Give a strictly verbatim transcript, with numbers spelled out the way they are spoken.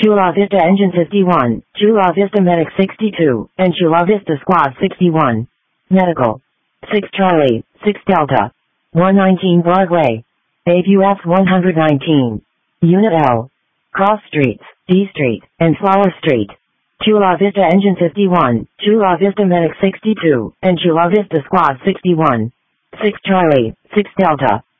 Chula Vista Engine fifty-one, Chula Vista Medic sixty-two, and Chula Vista Squad sixty-one. Medical. six Charlie, six Delta. one nineteen Broadway. A B U F one nineteen. Unit L. Cross Streets, D Street, and Flower Street. Chula Vista Engine fifty-one, Chula Vista Medic sixty-two, and Chula Vista Squad sixty-one. six Charlie, six Delta.